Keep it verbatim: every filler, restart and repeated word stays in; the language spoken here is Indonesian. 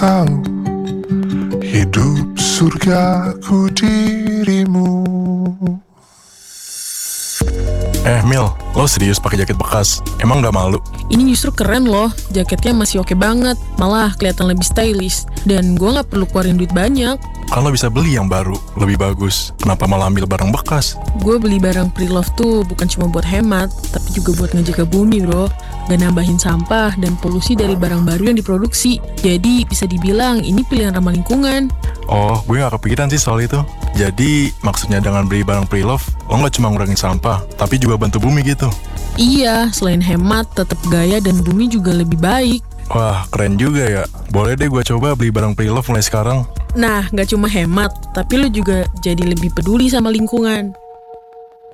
tahu hidup surgaku dirimu. Eh Mil, lo serius pakai jaket bekas? Emang gak malu? Ini justru keren loh, jaketnya masih oke banget, malah kelihatan lebih stylish. Dan gue gak perlu keluarin duit banyak. Kan lo bisa beli yang baru, lebih bagus. Kenapa malah ambil barang bekas? Gue beli barang pre-love tuh bukan cuma buat hemat, tapi juga buat ngejaga bumi bro. Gak nambahin sampah dan polusi dari barang baru yang diproduksi. Jadi bisa dibilang ini pilihan ramah lingkungan. Oh, gue gak kepikiran sih soal itu. Jadi maksudnya dengan beli barang pre-love, lo gak cuma ngurangin sampah, tapi juga bantu bumi gitu. Iya, selain hemat, tetap gaya dan bumi juga lebih baik. Wah, keren juga ya. Boleh deh gue coba beli barang pre-love mulai sekarang. Nah, gak cuma hemat, tapi lo juga jadi lebih peduli sama lingkungan.